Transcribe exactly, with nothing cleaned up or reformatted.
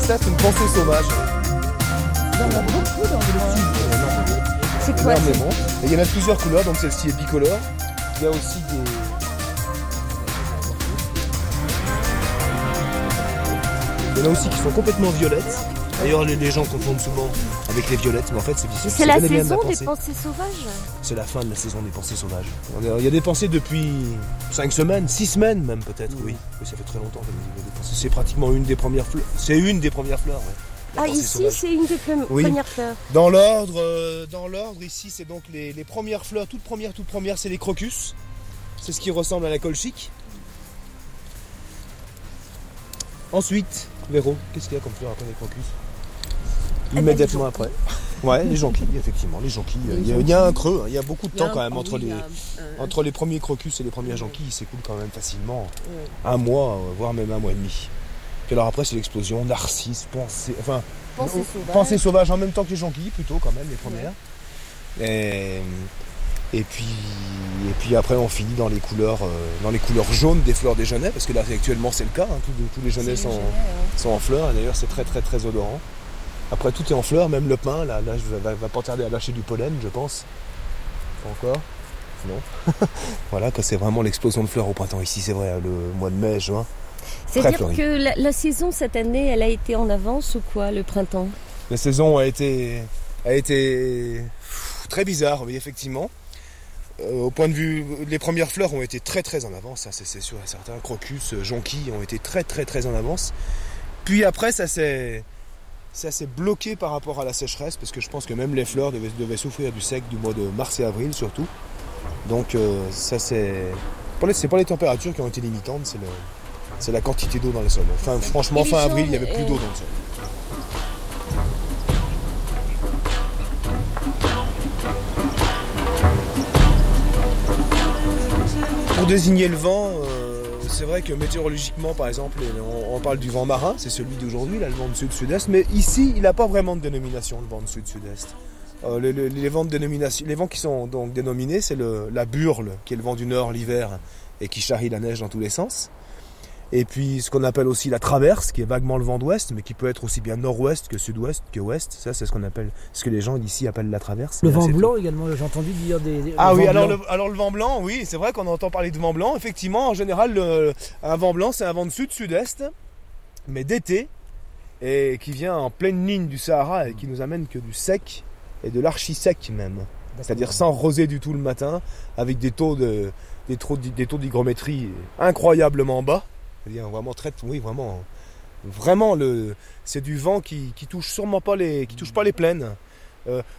ça, c'est une pensée sauvage. Il y en a beaucoup dans le coin. C'est quoi? Énormément. Et il y en a de plusieurs couleurs, donc celle-ci est bicolore. Il y a aussi des... Il y en a aussi qui sont complètement violettes. D'ailleurs, les, les gens confondent souvent avec les violettes, mais en fait, c'est C'est, c'est la saison des pensées sauvages. C'est la fin de la saison des pensées sauvages. Il y a des pensées depuis cinq semaines, six semaines même peut-être, mmh. oui. Oui, ça fait très longtemps. C'est pratiquement une des premières fleurs. C'est une des premières fleurs, ouais. Ah, ici, sauvage. C'est une des pre- oui. premières fleurs. Dans l'ordre, euh, dans l'ordre, ici, c'est donc les, les premières fleurs, toutes premières, toutes premières, c'est les crocus. C'est ce qui ressemble à la colchique. Ensuite, Véro, qu'est-ce qu'il y a comme fleur après les crocus? Immédiatement ben, après. Ouais, les jonquilles, effectivement, les jonquilles. Les il, y a, il y a un creux, il y a beaucoup de temps quand même entre les, un... entre les premiers crocus et les premières jonquilles, il s'écoule quand même facilement ouais. un mois, voire même un mois et demi. Puis alors après, c'est l'explosion, narcisse, pensée, enfin, pensée sauvage. pensée sauvage en même temps que les jonquilles, plutôt quand même, les premières. Ouais. Et, et, puis, et puis après, on finit dans les couleurs, euh, dans les couleurs jaunes des fleurs des genêts, parce que là, actuellement, c'est le cas, hein, tous, tous les genêts sont, genêts, ouais. sont en fleurs, et d'ailleurs, c'est très, très, très odorant. Après, tout est en fleurs, même le pin, là, là je vais, va pas tarder à lâcher du pollen, je pense. Pas encore? Non. Voilà, que c'est vraiment l'explosion de fleurs au printemps ici, c'est vrai, le mois de mai, juin. C'est-à-dire que la, la saison cette année, elle a été en avance ou quoi, le printemps? La saison a été, a été pff, très bizarre, oui, effectivement. Euh, au point de vue, les premières fleurs ont été très très en avance, ça, c'est, c'est sûr. Certains crocus, jonquilles ont été très très très en avance. Puis après, ça s'est... Ça s'est bloqué par rapport à la sécheresse, parce que je pense que même les fleurs devaient, devaient souffrir du sec du mois de mars et avril surtout. Donc euh, ça c'est... C'est pas les températures qui ont été limitantes, c'est, le... c'est la quantité d'eau dans les sols. Enfin, franchement, fin avril, il n'y avait plus d'eau dans le sol. Pour désigner le vent, euh... c'est vrai que météorologiquement, par exemple, on parle du vent marin, c'est celui d'aujourd'hui, là, le vent de sud-sud-est, mais ici, il n'a pas vraiment de dénomination, le vent de sud-sud-est. Euh, les, les, les, vents de dénomination, les vents qui sont donc dénominés, c'est le, la burle, qui est le vent du nord l'hiver et qui charrie la neige dans tous les sens. Et puis ce qu'on appelle aussi la traverse, qui est vaguement le vent d'ouest, mais qui peut être aussi bien nord-ouest que sud-ouest que ouest. Ça, c'est ce qu'on appelle, ce que les gens d'ici appellent la traverse. Le vent blanc tout. Également, j'ai entendu dire des. des ah oui, alors le, alors le vent blanc, oui, c'est vrai qu'on entend parler de vent blanc. Effectivement, en général, le, un vent blanc, c'est un vent de sud-sud-est, mais d'été, et qui vient en pleine ligne du Sahara et qui nous amène que du sec et de l'archi-sec même. C'est-à-dire sans rosée du tout le matin, avec des taux de, des taux, des taux d'hygrométrie incroyablement bas. C'est-à-dire vraiment très, oui, vraiment, vraiment le, c'est du vent qui, qui touche sûrement pas les, qui touche pas les plaines. Euh,